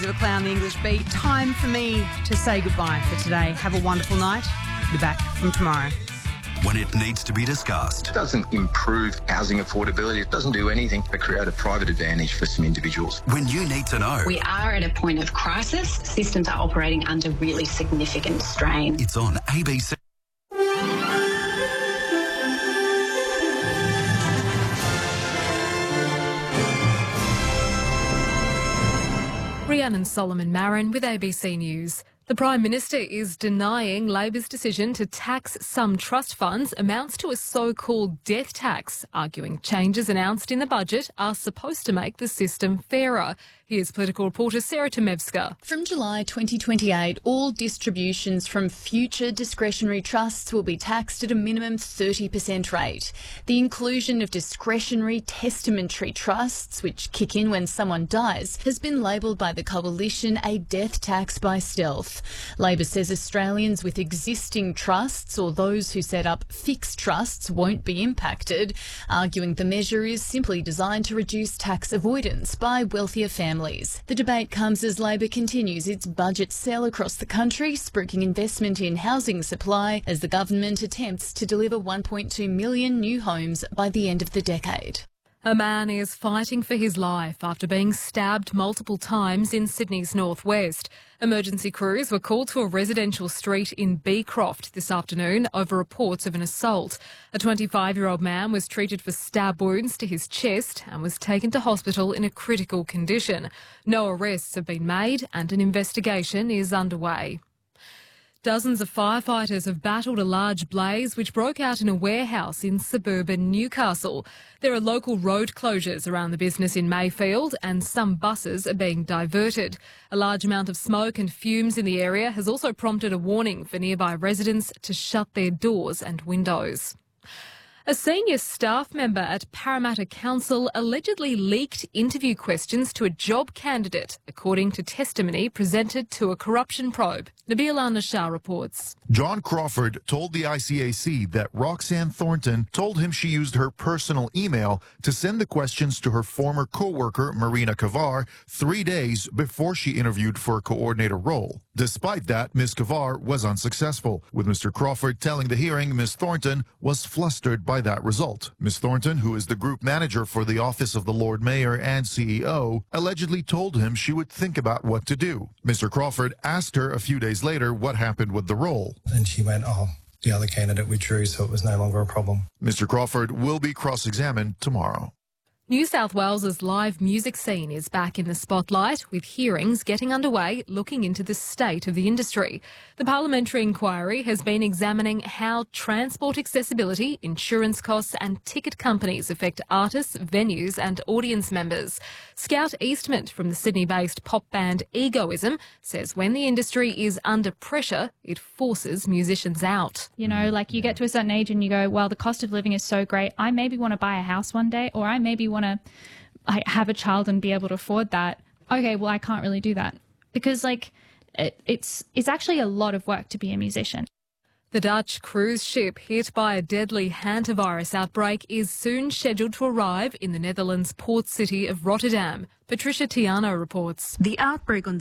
A play on the English beat. Time for me to say goodbye for today. Have a wonderful night. Be back from tomorrow. When it needs to be discussed. It doesn't improve housing affordability. It doesn't do anything to create a private advantage for some individuals. When you need to know. We are at a point of crisis. Systems are operating under really significant strain. It's on ABC. Rhiannon Solomon Marin with ABC News. The Prime Minister is denying Labor's decision to tax some trust funds amounts to a so-called death tax, arguing changes announced in the budget are supposed to make the system fairer. Here's political reporter Sarah Tomevska. From July 2028, all distributions from future discretionary trusts will be taxed at a minimum 30% rate. The inclusion of discretionary testamentary trusts, which kick in when someone dies, has been labelled by the Coalition a death tax by stealth. Labor says Australians with existing trusts or those who set up fixed trusts won't be impacted, arguing the measure is simply designed to reduce tax avoidance by wealthier families. The debate comes as Labor continues its budget sell across the country, spruiking investment in housing supply as the government attempts to deliver 1.2 million new homes by the end of the decade. A man is fighting for his life after being stabbed multiple times in Sydney's northwest. Emergency crews were called to a residential street in Beecroft this afternoon over reports of an assault. A 25-year-old man was treated for stab wounds to his chest and was taken to hospital in a critical condition. No arrests have been made and an investigation is underway. Dozens of firefighters have battled a large blaze which broke out in a warehouse in suburban Newcastle. There are local road closures around the business in Mayfield and some buses are being diverted. A large amount of smoke and fumes in the area has also prompted a warning for nearby residents to shut their doors and windows. A senior staff member at Parramatta Council allegedly leaked interview questions to a job candidate, according to testimony presented to a corruption probe. Nabila Nashar reports. John Crawford told the ICAC that Roxanne Thornton told him she used her personal email to send the questions to her former co-worker, Marina Kavar, 3 days before she interviewed for a coordinator role. Despite that, Ms. Kavar was unsuccessful, with Mr. Crawford telling the hearing Ms. Thornton was flustered by that result. Ms. Thornton, who is the group manager for the Office of the Lord Mayor and CEO, allegedly told him she would think about what to do. Mr. Crawford asked her a few days later what happened with the role. And she went, the other candidate withdrew, so it was no longer a problem. Mr. Crawford will be cross-examined tomorrow. New South Wales's live music scene is back in the spotlight, with hearings getting underway looking into the state of the industry. The parliamentary inquiry has been examining how transport accessibility, insurance costs and ticket companies affect artists, venues and audience members. Scout Eastman from the Sydney-based pop band Egoism says when the industry is under pressure, it forces musicians out. You know, like you get to a certain age and you go, well, the cost of living is so great. I maybe want to buy a house one day, or I maybe want to have a child and be able to afford that. Okay, well, I can't really do that because it's actually a lot of work to be a musician. The Dutch cruise ship hit by a deadly hantavirus outbreak is soon scheduled to arrive in the Netherlands' port city of Rotterdam. Patricia Tiano reports. The outbreak on the